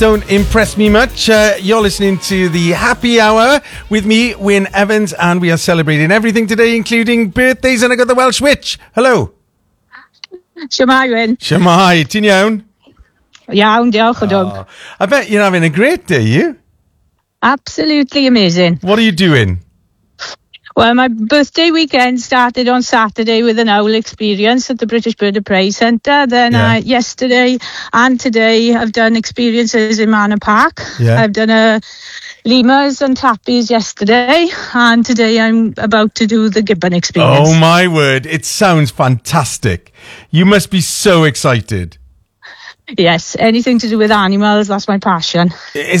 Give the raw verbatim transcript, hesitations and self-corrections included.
don't impress me much. Uh, you're listening to the Happy Hour with me, Wyn Evans, and we are celebrating everything today, including birthdays, and I got the Welsh Witch. Hello. Shwmae, Wyn. Shwmae, ti'n iawn? Iawn, diolch o dwg. Oh, I bet you're having a great day, you? Absolutely amazing. What are you doing? Well, my birthday weekend started on Saturday with an owl experience at the British Bird of Prey Centre. Then Yeah. uh, yesterday and today I've done experiences in Manor Park. Yeah. I've done a lemurs and tappies yesterday, and today I'm about to do the gibbon experience. Oh, my word. It sounds fantastic. You must be so excited. Yes, anything to do with animals, that's my passion. Is